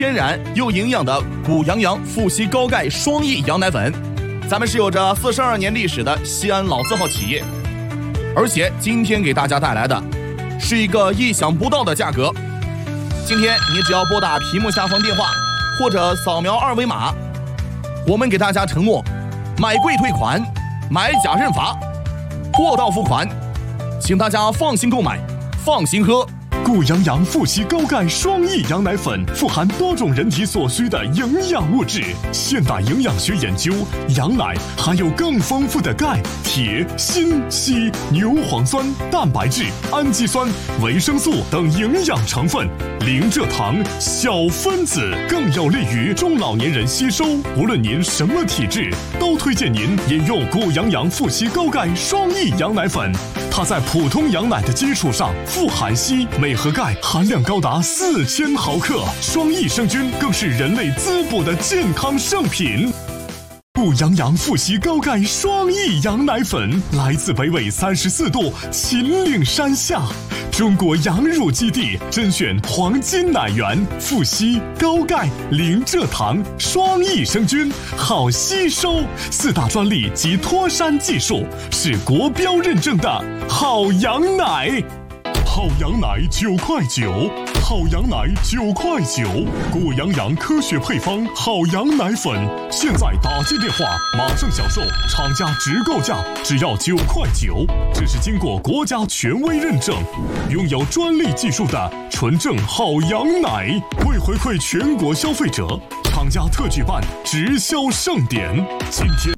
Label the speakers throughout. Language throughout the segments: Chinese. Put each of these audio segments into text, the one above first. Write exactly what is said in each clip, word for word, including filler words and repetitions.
Speaker 1: 天然又营养的谷阳阳富硒高钙双益羊奶粉。咱们是有着四十二年历史的西安老字号企业，而且今天给大家带来的是一个意想不到的价格。今天你只要拨打屏幕下方电话或者扫描二维码，我们给大家承诺买贵退款，买假认罚，货到付款，请大家放心购买，放心喝。
Speaker 2: 谷阳阳富硒高钙双益羊奶粉富含多种人体所需的营养物质。现代营养学研究，羊奶含有更丰富的钙、铁、锌、硒、牛磺酸、蛋白质、氨基酸、维生素等营养成分，零蔗糖，小分子，更有利于中老年人吸收。无论您什么体质，都推荐您饮用谷阳阳富硒高钙双益羊奶粉。它在普通羊奶的基础上富含硒、镁和钙，含量高达四千毫克。双益生菌更是人类滋补的健康圣品。谷阳阳富硒高钙双益羊奶粉来自北纬三十四度秦岭山下，中国羊乳基地甄选黄金奶源，富硒、高钙、零蔗糖，双益生菌，好吸收，四大专利及脱山技术，是国标认证的好羊奶。好羊奶九块九，好羊奶九块九，谷阳阳科学配方好羊奶粉，现在打进电话马上享受厂家直购价，只要九块九。这是经过国家权威认证，拥有专利技术的纯正好羊奶。为回馈全国消费者，厂家特举办直销盛典，今天。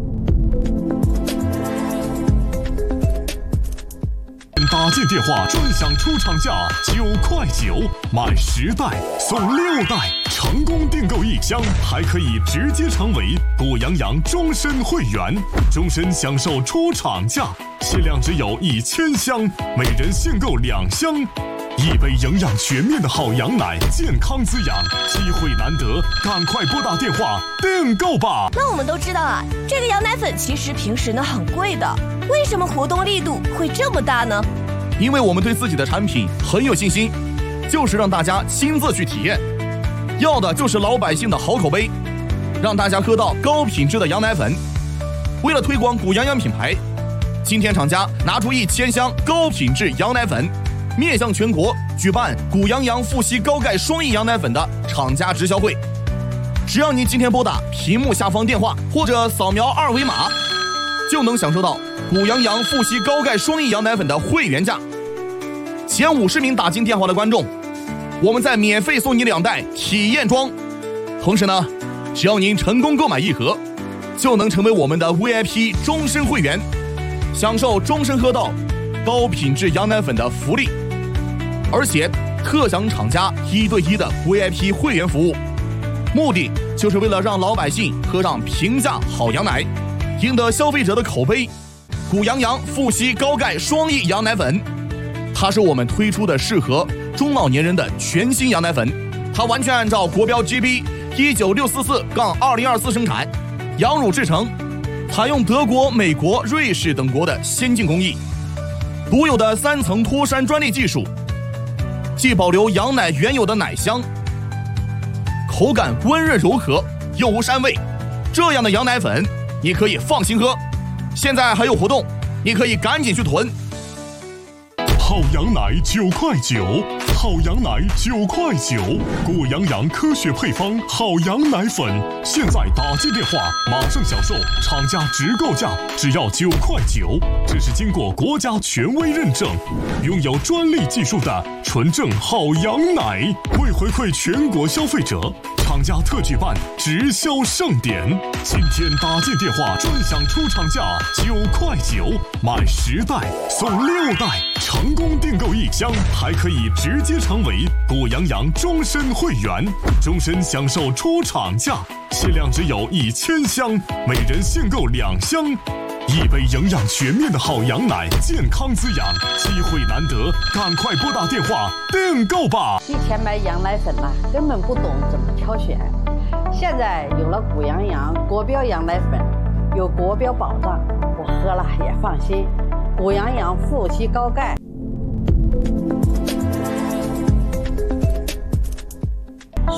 Speaker 2: 打进电话专享出厂价九块九，买十袋送六袋，成功订购一箱还可以直接成为谷阳阳终身会员，终身享受出厂价，限量只有一千箱，每人限购两箱。一杯营养全面的好羊奶，健康滋养，机会难得，赶快拨打电话订购吧。
Speaker 3: 那我们都知道啊，这个羊奶粉其实平时呢很贵的，为什么活动力度会这么大呢？
Speaker 1: 因为我们对自己的产品很有信心，就是让大家亲自去体验，要的就是老百姓的好口碑，让大家喝到高品质的羊奶粉。为了推广谷阳阳品牌，今天厂家拿出一千箱高品质羊奶粉，面向全国举办谷阳阳富硒高钙双益羊奶粉的厂家直销会。只要您今天拨打屏幕下方电话或者扫描二维码，就能享受到谷阳阳富硒高钙双益羊奶粉的会员价。前五十名打进电话的观众，我们再免费送你两袋体验装。同时呢，只要您成功购买一盒，就能成为我们的 V I P 终身会员，享受终身喝到高品质羊奶粉的福利。而且特享厂家一对一的 V I P 会员服务，目的就是为了让老百姓喝上平价好羊奶，赢得消费者的口碑。谷阳阳富硒高钙双益羊奶粉，它是我们推出的适合中老年人的全新羊奶粉，它完全按照国标 G B 一九六四四杠二零二四生产，羊乳制成，采用德国、美国、瑞士等国的先进工艺，独有的三层脱山专利技术，既保留羊奶原有的奶香，口感温润柔和，又无膻味。这样的羊奶粉你可以放心喝。现在还有活动，你可以赶紧去囤。
Speaker 2: 好羊奶九块九，好羊奶九块九，谷阳阳科学配方好羊奶粉，现在打进电话马上享受厂家直购价，只要九块九。这是经过国家权威认证，拥有专利技术的纯正好羊奶。为回馈全国消费者，厂家特举办直销盛典，今天打进电话专享出厂价九块九，买十袋送六袋，成功订购一箱还可以直接成为谷阳阳终身会员，终身享受出厂价，限量只有一千箱，每人限购两箱。一杯营养全面的好羊奶，健康滋养，机会难得，赶快拨打电话订购吧。
Speaker 4: 以前买羊奶粉啊，根本不懂怎么挑选，现在有了谷阳阳国标羊奶粉，有国标保障，我喝了也放心。谷阳阳富硒高钙。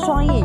Speaker 4: 双益。